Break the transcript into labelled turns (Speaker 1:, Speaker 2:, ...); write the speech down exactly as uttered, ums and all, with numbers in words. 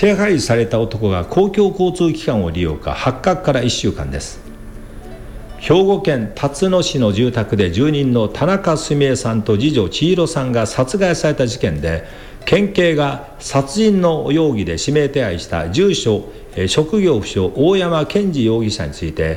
Speaker 1: 手配された男が公共交通機関を利用か、発覚からいっしゅうかんです。兵庫県辰野市の住宅で住人の田中澄江さんと次女千尋さんが殺害された事件で、県警が殺人の容疑で指名手配した住所職業不詳大山健二容疑者について、